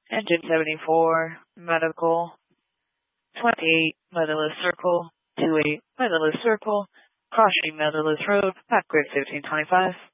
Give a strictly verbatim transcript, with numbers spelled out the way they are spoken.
Engine seventy-four, medical, twenty-eight, Motherless Circle, two eight, Motherless Circle, crossing Motherless Road, back grid fifteen twenty-five.